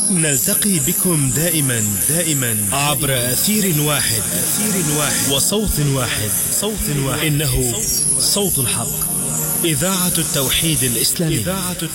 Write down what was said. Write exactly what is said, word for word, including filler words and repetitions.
نلتقي بكم دائما دائما عبر أثير واحد أثير واحد وصوت واحد صوت واحد إنه صوت الحق، إذاعة التوحيد الإسلامي.